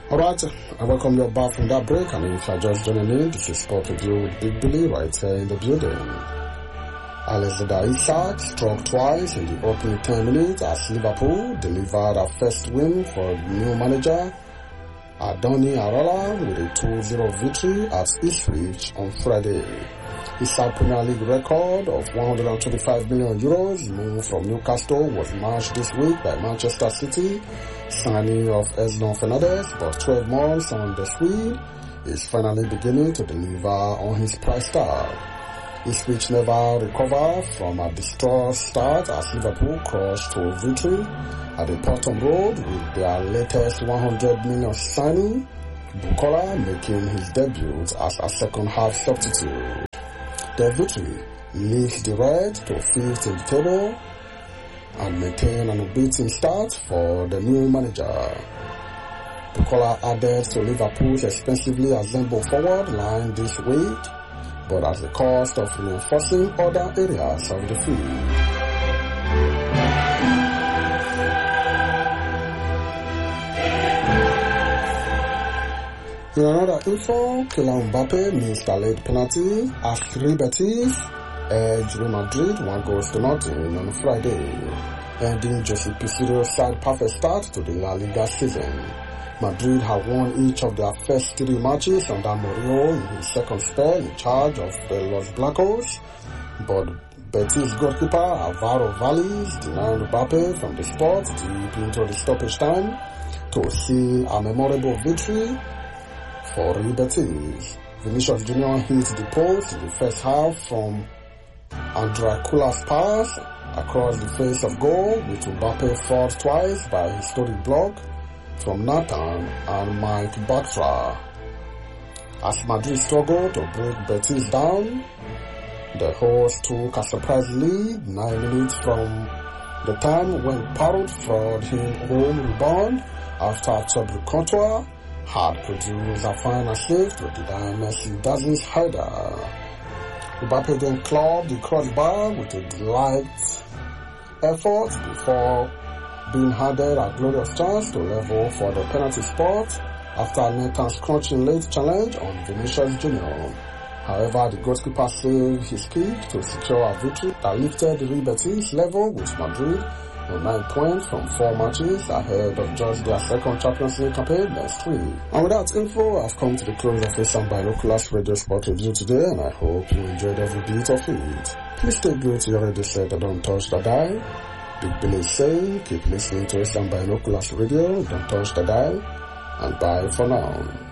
Alright, I welcome you back from that break, and if you're just joining in, this is Sport Review with Big Billy right here in the building. Alexander Isak struck twice in the opening 10 minutes as Liverpool delivered a first win for new manager Andoni Iraola with a 2-0 victory at Ipswich on Friday. Isak Premier League record of €125 million moved from Newcastle was matched this week by Manchester City, signing of Ezlon Fernandez, but 12 months on the Swede is finally beginning to deliver on his price tag. Ipswich never recovered from a distraught start as Liverpool crushed to victory at the Porton Road with their latest $100 million signing, Bukola making his debut as a second-half substitute. The victory leads the Reds to 5th in the table and maintain an unbeaten start for the new manager. Bukola added to Liverpool's expensively assembled forward line this week, but at the cost of reinforcing other areas of the field. In another info, Kylian Mbappe missed a late penalty as Real Betis edged Real Madrid 1-0 on Friday, ending Jose Pizarro's side perfect start to the La Liga season. Madrid have won each of their first 3 matches under Mourinho in his second spell in charge of the Los Blancos, but Betis goalkeeper Alvaro Valles denied Mbappe from the spot deep into the stoppage time to seal a memorable victory for Real Betis. Vinicius Jr. hit the post in the first half from André Kula's pass across the face of goal, with Mbappe fouled twice by a historic block from Nathan and Mike Bartra. As Madrid struggled to break Betis down, the hosts took a surprise lead 9 minutes from the time when Parrot fraud him home rebound after Thibaut Courtois had produced a final save to deny Messi Dazzin's header. Mbappe then clawed the crossbar with a delight effort before being handed a glorious chance to level for the penalty spot after Nathan's crunching late challenge on Vinicius Jr. However, the goalkeeper saved his kick to secure a victory that lifted Real Betis level with Madrid on 9 points from 4 matches ahead of just their second Champions League campaign next week. And with that info, I've come to the close of this Binoculars Radio Sport Review today, and I hope you enjoyed every bit of it. Please stay good to your radio set and don't touch the dial. Big Billy is saying, keep listening to us on Binoculars Radio, don't touch the dial, and bye for now.